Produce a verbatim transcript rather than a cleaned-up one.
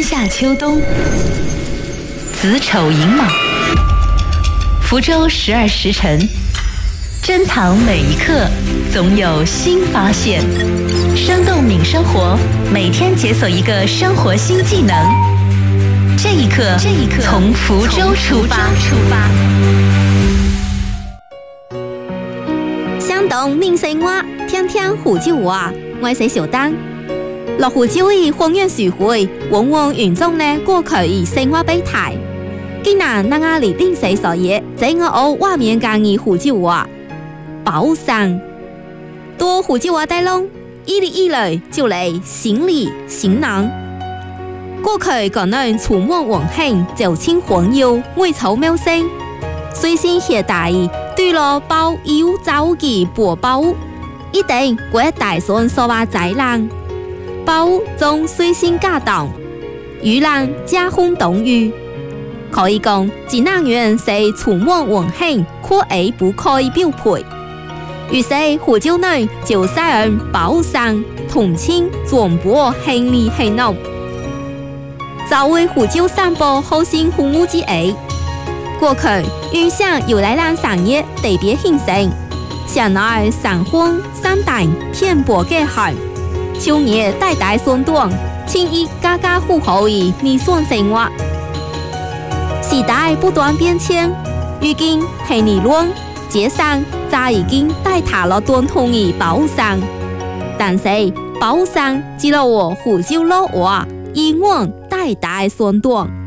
春夏秋冬，子丑寅卯，福州十二时辰，珍藏每一刻，总有新发现。生动敏生活，每天解锁一个生活新技能。这一刻，这一刻，从福州出发。出发。 相同闽生活，听听福州话。我是小丹。落福州的方言聚會，往往原眾呢過去以生活備題。今日那亞里定誰所嘢，在我學畫面間嘅福州話，包上多福州話帶攏，一嚟一來就嚟行李行囊。過去講能觸摸雲興，就清黃油，外草妙聲，隨身攜帶對了包腰走嘅薄包，一定會帶上所話災難。包中隨身家當，遇難家風動雨，可以講濟南人是觸摸雲興，可而不可以標配。於是福州人就使用包上同稱全部行李行囊。作為福州三寶後生父母之一，過去原想由來蘭產業特別興盛，現在sản婚三代天薄嘅寒。秋葉代代相短，輕易家家戶戶的理想生活。時代不斷變遷，如今係理論街上早已經代替了傳統的包商，但是包商只係我福州老話，永遠代代相短。